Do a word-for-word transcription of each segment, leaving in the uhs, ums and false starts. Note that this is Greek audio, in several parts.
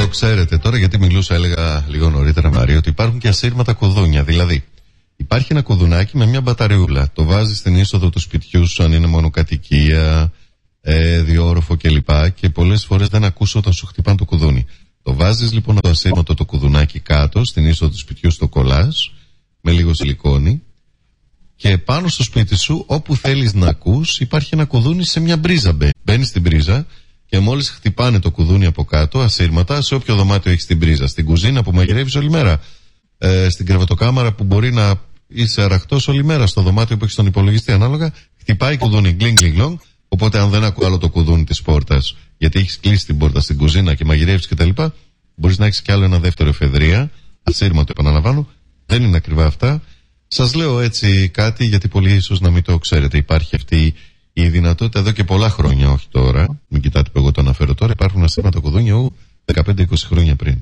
το ξέρετε τώρα, γιατί μιλούσα, έλεγα λίγο νωρίτερα, Μαρία, ότι υπάρχουν και ασύρματα κουδούνια. Δηλαδή, υπάρχει ένα κουδουνάκι με μια μπαταριούλα. Το βάζεις στην είσοδο του σπιτιού σου, αν είναι μονοκατοικία, ε, διόροφο κλπ. Και πολλές φορές δεν ακούς όταν σου χτυπάνε το κουδούνι. Το βάζεις λοιπόν το ασύρματο το κουδουνάκι κάτω, στην είσοδο του σπιτιού, στο κολλάς, με λίγο σιλικόνη. Και πάνω στο σπίτι σου, όπου θέλεις να ακούς, υπάρχει ένα κουδούνι σε μια μπρίζα. Μπαίνεις στην μπρίζα και μόλις χτυπάνε το κουδούνι από κάτω, ασύρματα, σε όποιο δωμάτιο έχεις την μπρίζα. Στην κουζίνα που μαγειρεύεις όλη μέρα. Ε, στην κρεβατοκάμαρα που μπορεί να είσαι αραχτός όλη μέρα. Στο δωμάτιο που έχεις τον υπολογιστή, ανάλογα, χτυπάει κουδούνι, γκλινγκ, γκλινγκ, γκλινγκ. Οπότε, αν δεν ακούω άλλο το κουδούνι της πόρτας, γιατί έχεις κλείσει την πόρτα στην κουζίνα και μαγειρεύεις κτλ., μπορείς να έχεις κι άλλο ένα δεύτερο εφεδρεία. Ασύρματο, επαναλαμβάνω. Δεν είναι ακριβά αυτά. Σας λέω έτσι κάτι, γιατί πολλοί ίσως να μην το ξέρετε. Υπάρχει αυτή η δυνατότητα εδώ και πολλά χρόνια, όχι τώρα. Μην κοιτάτε που εγώ το αναφέρω τώρα. Υπάρχουν ασύρματα κουδούνια δεκαπέντε είκοσι χρόνια πριν.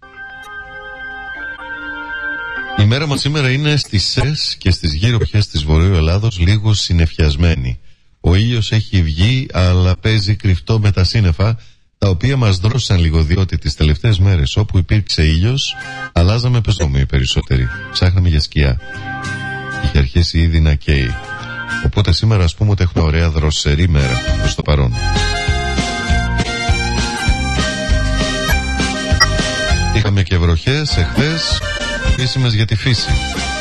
Η μέρα μας σήμερα είναι στις ΣΕΣ και στις γύρω περιοχές της Βορείου Ελλάδος λίγο συννεφιασμένη. Ο ήλιος έχει βγει, αλλά παίζει κρυφτό με τα σύννεφα, τα οποία μας δρόσαν λίγο, διότι τις τελευταίες μέρες όπου υπήρξε ήλιος, αλλάζαμε πεζόμιο οι περισσότεροι. Ψάχναμε για σκιά. Είχε αρχίσει ήδη να καίει. Οπότε σήμερα ας πούμε ότι έχουμε ωραία δροσερή μέρα προς το παρόν. Είχαμε και βροχές εχθές, χρήσιμες για τη φύση.